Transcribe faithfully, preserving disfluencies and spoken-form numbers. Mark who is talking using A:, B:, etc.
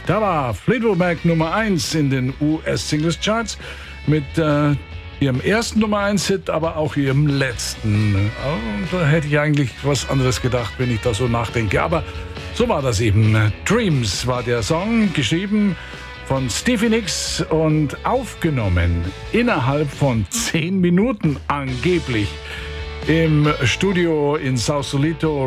A: Da war Fleetwood Mac Nummer eins in den U S-Singles-Charts mit äh, ihrem ersten Nummer eins Hit, aber auch ihrem letzten. Und da hätte ich eigentlich was anderes gedacht, wenn ich da so nachdenke. Aber so war das eben. Dreams war der Song, geschrieben von Stevie Nicks und aufgenommen innerhalb von zehn Minuten angeblich im Studio in Sausalito,